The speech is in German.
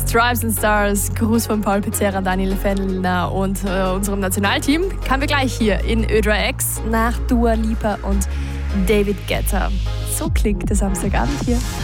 Stripes and Stars, Gruß von Paul Pizzerra, Daniel Fellner und unserem Nationalteam. Kamen wir gleich hier in Ö3 X nach Dua Lipa und David Guetta. So klingt der Samstagabend hier.